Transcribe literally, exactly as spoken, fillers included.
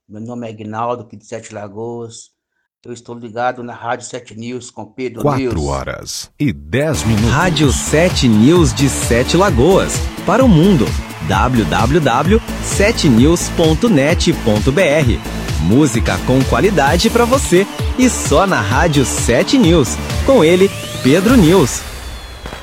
Meu nome é Aguinaldo, aqui de Sete Lagoas. Eu estou ligado na Rádio Sete News com Pedro Quatro News. horas e dez minutos. Rádio Sete News de Sete Lagoas. Para o mundo. w w w ponto sete news ponto net ponto b r. Música com qualidade para você. E só na Rádio Sete News. Com ele, Pedro News.